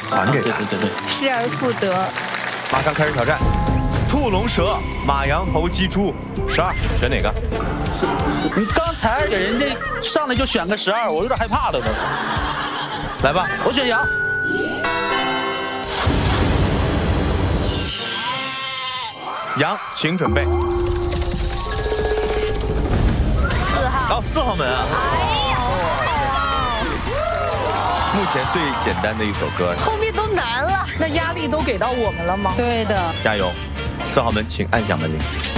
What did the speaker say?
还给他。 对， 失而复得。 马上开始挑战，兔龙蛇、马羊猴鸡猪，12，选哪个？ 你刚才给人家上来就选个12，我有点害怕了都。 来吧， 我选羊。 羊，请准备。 4号。 哦，4号门啊！目前最简单的一首歌， 后面都难了。 那压力都给到我们了吗？ 对的。 加油！4号门，请按响门铃。